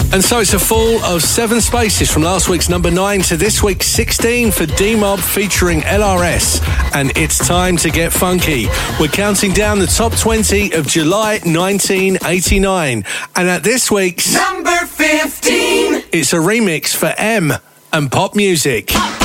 And so it's a fall of 7 spaces from last week's number 9 to this week's 16 for D-Mob featuring LRS. And it's time to get funky. We're counting down the top 20 of July 1989. And at this week's number 15, it's a remix for M and Pop Music.